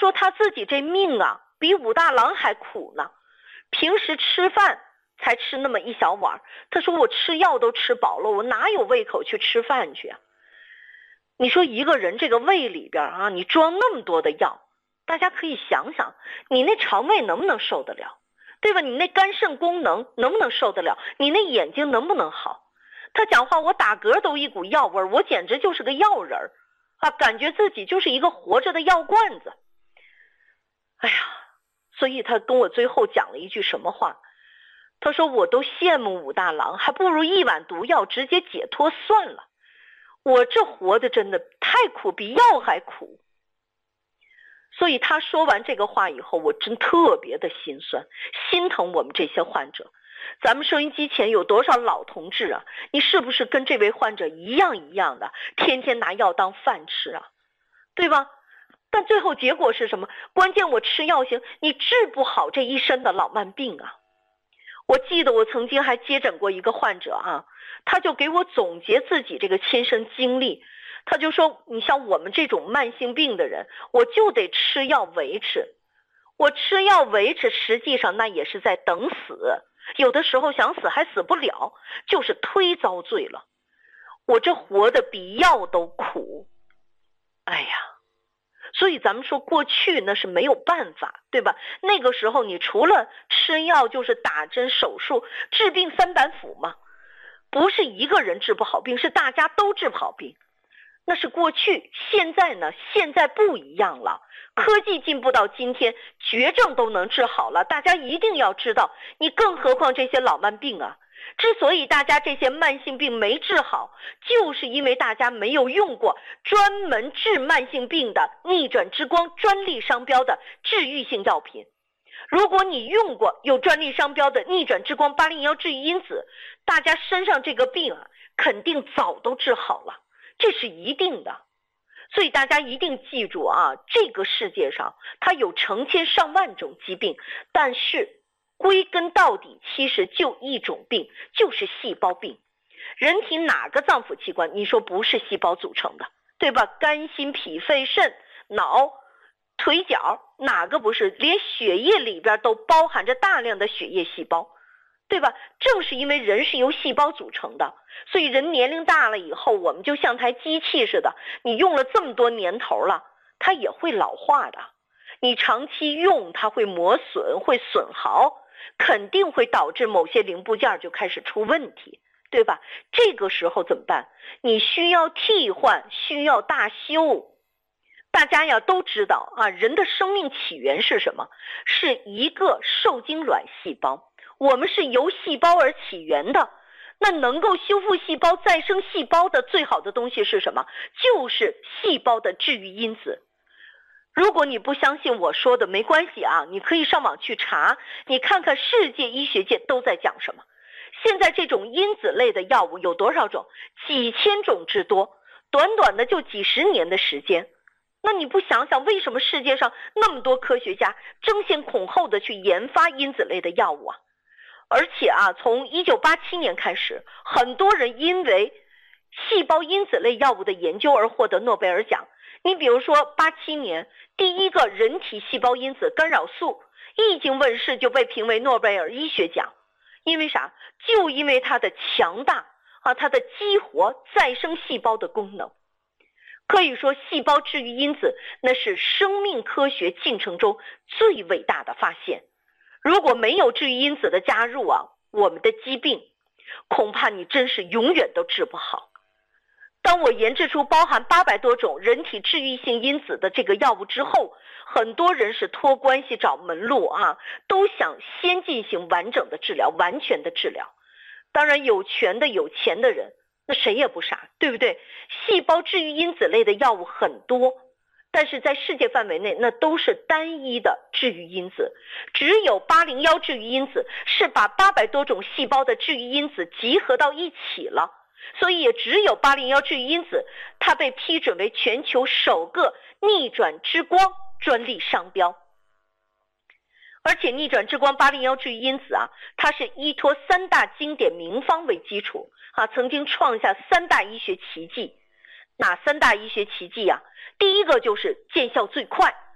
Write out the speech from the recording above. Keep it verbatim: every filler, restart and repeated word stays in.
说他自己这命啊比武大郎还苦呢，平时吃饭才吃那么一小碗，他说我吃药都吃饱了，我哪有胃口去吃饭去啊？你说一个人这个胃里边啊，你装那么多的药，大家可以想想，你那肠胃能不能受得了，对吧？你那肝肾功能能不能受得了？你那眼睛能不能好？他讲话我打嗝都一股药味，我简直就是个药人啊，感觉自己就是一个活着的药罐子。哎呀，所以他跟我最后讲了一句什么话？他说我都羡慕武大郎，还不如一碗毒药直接解脱算了。我这活的真的太苦，比药还苦。所以他说完这个话以后，我真特别的心酸，心疼我们这些患者。咱们收音机前有多少老同志啊？你是不是跟这位患者一样一样的，天天拿药当饭吃啊？对吧？但最后结果是什么？关键我吃药行，你治不好这一身的老慢病啊。我记得我曾经还接诊过一个患者啊，他就给我总结自己这个亲身经历，他就说你像我们这种慢性病的人，我就得吃药维持，我吃药维持实际上那也是在等死，有的时候想死还死不了，就是忒遭罪了，我这活得比药都苦。哎呀，所以咱们说过去那是没有办法，对吧？那个时候你除了吃药就是打针手术，治病三板斧嘛，不是一个人治不好病，是大家都治不好病。那是过去，现在呢？现在不一样了，科技进步到今天，绝症都能治好了，大家一定要知道，你更何况这些老慢病啊。之所以大家这些慢性病没治好，就是因为大家没有用过专门治慢性病的逆转之光专利商标的治愈性药品。如果你用过有专利商标的逆转之光八零幺治愈因子，大家身上这个病啊，肯定早都治好了，这是一定的。所以大家一定记住啊，这个世界上它有成千上万种疾病，但是归根到底其实就一种病，就是细胞病。人体哪个脏腑器官你说不是细胞组成的，对吧？肝心脾肺肾脑腿脚哪个不是？连血液里边都包含着大量的血液细胞，对吧？正是因为人是由细胞组成的，所以人年龄大了以后，我们就像台机器似的，你用了这么多年头了，它也会老化的。你长期用它会磨损，会损耗，肯定会导致某些零部件就开始出问题，对吧？这个时候怎么办？你需要替换，需要大修。大家呀都知道啊，人的生命起源是什么？是一个受精卵细胞，我们是由细胞而起源的。那能够修复细胞、再生细胞的最好的东西是什么？就是细胞的治愈因子。如果你不相信我说的，没关系啊，你可以上网去查，你看看世界医学界都在讲什么。现在这种因子类的药物有多少种？几千种之多，短短的就几十年的时间。那你不想想，为什么世界上那么多科学家争先恐后的去研发因子类的药物啊？而且啊，从一九八七年开始，很多人因为细胞因子类药物的研究而获得诺贝尔奖。你比如说八七年第一个人体细胞因子干扰素一经问世就被评为诺贝尔医学奖。因为啥？就因为它的强大啊，它的激活再生细胞的功能。可以说细胞治愈因子那是生命科学进程中最伟大的发现。如果没有治愈因子的加入啊，我们的疾病恐怕你真是永远都治不好。当我研制出包含八百多种人体治愈性因子的这个药物之后，很多人是托关系找门路啊，都想先进行完整的治疗，完全的治疗。当然有权的有钱的人，那谁也不傻，对不对？细胞治愈因子类的药物很多，但是在世界范围内那都是单一的治愈因子，只有八零幺治愈因子是把八百多种细胞的治愈因子集合到一起了，所以也只有八零幺治愈因子它被批准为全球首个逆转之光专利商标。而且逆转之光八零幺治愈因子啊，它是依托三大经典名方为基础啊，曾经创下三大医学奇迹。哪三大医学奇迹啊？第一个就是见效最快